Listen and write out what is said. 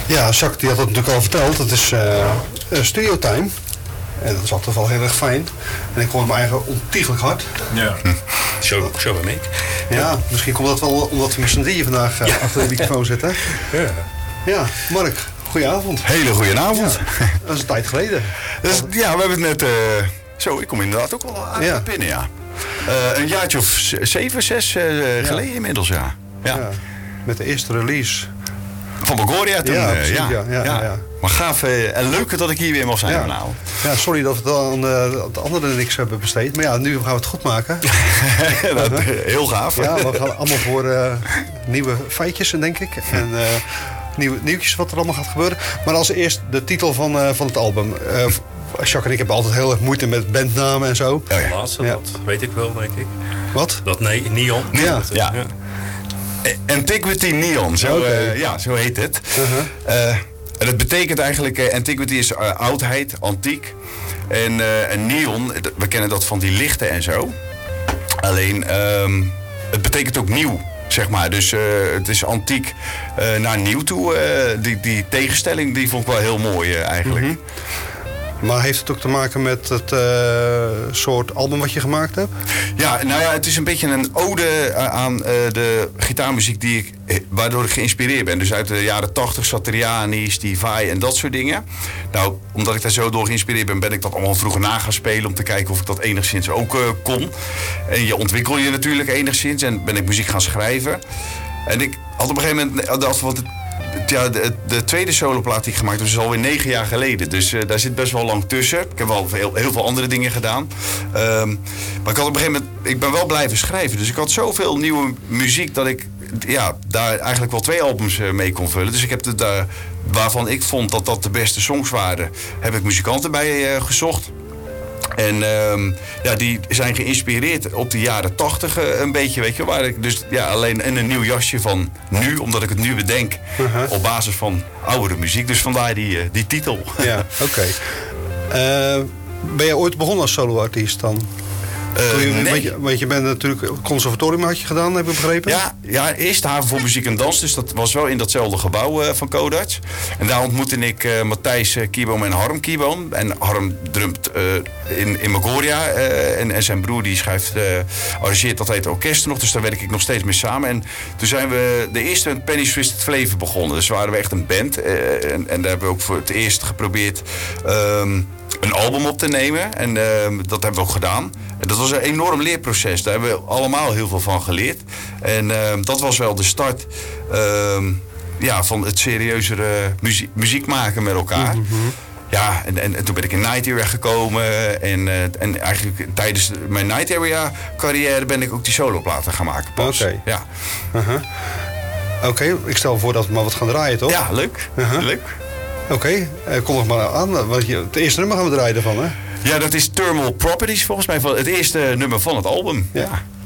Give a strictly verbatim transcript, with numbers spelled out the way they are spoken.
Ja, Jacques die had het natuurlijk al verteld. Het is uh, studio time. En dat is altijd wel heel erg fijn. En ik hoor mijn eigen ontiegelijk hard. Ja, hm. zo, zo ben ik. Ja, misschien komt dat wel omdat we met z'n drieën vandaag uh, ja. achter de microfoon zitten. Ja, ja Mark, goedenavond. Hele goedenavond. Ja, dat is een tijd geleden. Dus, ja, we hebben het net... Uh, zo, ik kom inderdaad ook al aan ja. binnen, ja. Uh, een jaartje of zeven, zes uh, ja. geleden inmiddels, ja. Ja. ja. Met de eerste release. Van Magoria toen, ja, uh, precies, ja. Ja, ja, ja. ja. Maar gaaf uh, en leuk dat ik hier weer mag zijn ja. vanavond. Ja, sorry dat we het aan uh, de anderen niks hebben besteed. Maar ja, nu gaan we het goed maken. dat, uh, heel gaaf. Ja, we gaan allemaal voor uh, nieuwe feitjes, denk ik. En uh, nieuwe nieuwtjes wat er allemaal gaat gebeuren. Maar als eerst de titel van, uh, van het album. Uh, Jacques en ik hebben altijd heel erg moeite met bandnamen en zo. Oh, ja. Laatste, ja. dat weet ik wel, denk ik. Wat? Dat nee, Neon. Ja. ja. ja. Antiquity Neon, zo, okay. uh, ja, zo heet het. Uh-huh. Uh, en het betekent eigenlijk, uh, antiquity is uh, oudheid, antiek. En, uh, en neon, we kennen dat van die lichten en zo. Alleen, um, het betekent ook nieuw, zeg maar. Dus uh, het is antiek uh, naar nieuw toe. Uh, die, die tegenstelling, die vond ik wel heel mooi uh, eigenlijk. Mm-hmm. Maar heeft het ook te maken met het uh, soort album wat je gemaakt hebt? Ja, nou ja, het is een beetje een ode aan uh, de gitaarmuziek die ik, waardoor ik geïnspireerd ben. Dus uit de jaren tachtig, Satriani, Steve Vai en dat soort dingen. Nou, omdat ik daar zo door geïnspireerd ben, ben ik dat allemaal vroeger na gaan spelen om te kijken of ik dat enigszins ook uh, kon. En je ontwikkel je natuurlijk enigszins en ben ik muziek gaan schrijven. En ik had op een gegeven moment, dat, want het, Ja, de, de tweede soloplaat die ik gemaakt heb, is alweer negen jaar geleden. Dus uh, daar zit best wel lang tussen. Ik heb wel heel, heel veel andere dingen gedaan. Um, maar ik had op een gegeven moment, ik ben wel blijven schrijven. Dus ik had zoveel nieuwe muziek dat ik ja, daar eigenlijk wel twee albums uh, mee kon vullen. Dus ik heb het, uh, waarvan ik vond dat dat de beste songs waren, heb ik muzikanten bij uh, gezocht. En um, ja, die zijn geïnspireerd op de jaren tachtig uh, een beetje, weet je. Waar ik dus ja, alleen in een nieuw jasje van nu, omdat ik het nu bedenk. Uh-huh. Op basis van oudere muziek. Dus vandaar die, uh, die titel. Ja, oké. Okay. Uh, ben je ooit begonnen als soloartiest dan? Uh, je, nee. want, je, want je bent natuurlijk conservatorium had je gedaan, heb ik begrepen? Ja, ja, eerst haven voor muziek en dans. Dus dat was wel in datzelfde gebouw uh, van Codarts. En daar ontmoette ik uh, Matthijs uh, Kierboom en Harm Kierboom. En Harm drumt uh, in, in Magoria. Uh, en, en zijn broer die schrijft, uh, arrangeert dat heet orkest nog. Dus daar werk ik nog steeds mee samen. En toen zijn we de eerste met Penny's Twisted Flavor begonnen. Dus waren we echt een band. Uh, en, en daar hebben we ook voor het eerst geprobeerd Um, een album op te nemen. En uh, dat hebben we ook gedaan. En dat was een enorm leerproces. Daar hebben we allemaal heel veel van geleerd. En uh, dat was wel de start uh, ja, van het serieuzere muziek, muziek maken met elkaar. Mm-hmm. Ja, en, en, en toen ben ik in Night Area gekomen. En, uh, en eigenlijk tijdens mijn Night Area carrière ben ik ook die soloplaten gaan maken. Oké. Okay. Ja. Uh-huh. Oké, okay, ik stel voor dat we maar wat gaan draaien, toch? Ja, leuk. Uh-huh. Leuk. Oké, okay, uh, kom nog maar aan. Want je, het eerste nummer gaan we draaien ervan, hè? Ja, dat is Thermal Properties volgens mij. Het eerste nummer van het album. Ja.